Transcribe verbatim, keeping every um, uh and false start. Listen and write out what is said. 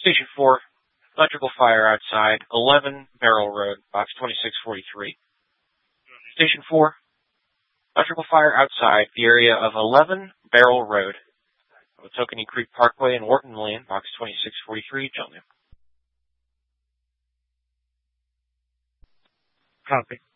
Station four, electrical fire outside, eleven Barrel Road, box twenty-six forty-three. Station four, electrical fire outside the area of eleven Barrel Road, Otokeny Creek Parkway in Wharton Lane, box twenty-six forty-three, Cheltenham. Copy.